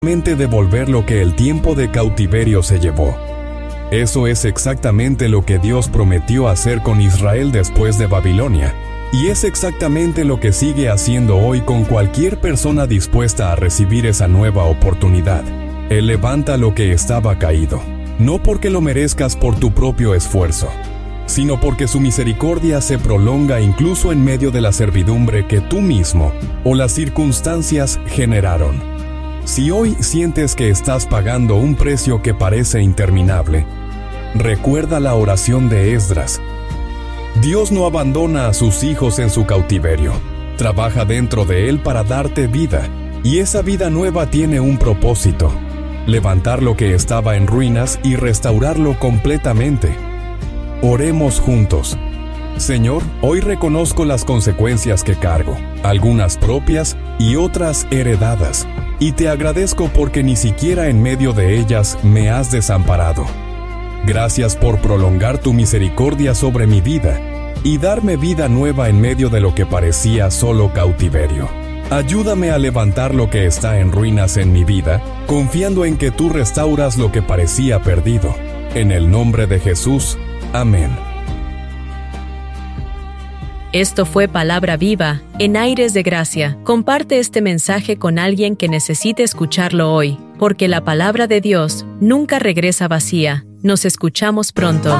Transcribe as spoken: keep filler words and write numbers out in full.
devolver lo que el tiempo de cautiverio se llevó. Eso es exactamente lo que Dios prometió hacer con Israel después de Babilonia, y es exactamente lo que sigue haciendo hoy con cualquier persona dispuesta a recibir esa nueva oportunidad. Él levanta lo que estaba caído, no porque lo merezcas por tu propio esfuerzo, sino porque su misericordia se prolonga incluso en medio de la servidumbre que tú mismo o las circunstancias generaron. Si hoy sientes que estás pagando un precio que parece interminable, recuerda la oración de Esdras. Dios no abandona a sus hijos en su cautiverio. Trabaja dentro de él para darte vida, y esa vida nueva tiene un propósito: levantar lo que estaba en ruinas y restaurarlo completamente. Oremos juntos. Señor, hoy reconozco las consecuencias que cargo, algunas propias y otras heredadas, y te agradezco porque ni siquiera en medio de ellas me has desamparado. Gracias por prolongar tu misericordia sobre mi vida y darme vida nueva en medio de lo que parecía solo cautiverio. Ayúdame a levantar lo que está en ruinas en mi vida, confiando en que tú restauras lo que parecía perdido. En el nombre de Jesús, amén. Esto fue Palabra Viva, en Aires de Gracia. Comparte este mensaje con alguien que necesite escucharlo hoy, porque la palabra de Dios nunca regresa vacía. Nos escuchamos pronto.